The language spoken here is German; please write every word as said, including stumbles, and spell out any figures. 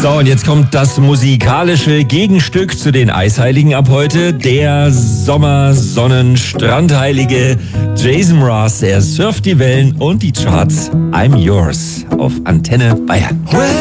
So, und jetzt kommt das musikalische Gegenstück zu den Eisheiligen ab heute. Der Sommer-Sonnen-Strandheilige Jason Mraz. Er surft die Wellen und die Charts. I'm Yours auf Antenne Bayern.